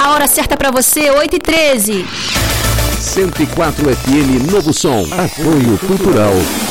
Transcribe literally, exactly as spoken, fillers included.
A hora certa para você, oito e treze. cento e quatro F M Novo Som. Apoio Cultural.